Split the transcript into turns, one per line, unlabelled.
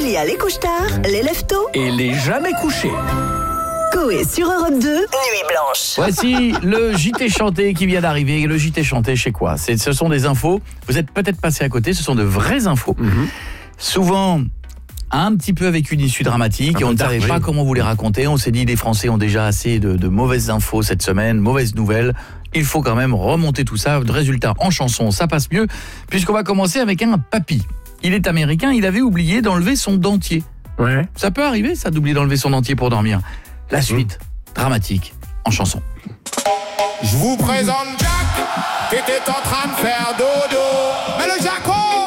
Il y a les couche-tard, les lève-tôt
Et les jamais couchés.
Coé sur Europe 2, Nuit Blanche.
Voici le JT chanté qui vient d'arriver. Le JT chanté chez quoi? Ce sont des infos, vous êtes peut-être passé à côté, ce sont de vraies infos. Souvent un petit peu avec une issue dramatique et on ne savait pas comment vous les raconter. On s'est dit les Français ont déjà assez de mauvaises infos cette semaine, mauvaises nouvelles. Il faut quand même remonter tout ça. Résultat, en chanson, ça passe mieux puisqu'on va commencer avec un papy. Il est américain, il avait oublié d'enlever son dentier.
Ouais.
Ça peut arriver ça d'oublier d'enlever son dentier pour dormir. La suite, dramatique, en chanson.
Je vous présente Jack, qui était en train de faire dodo. Mais le Jaco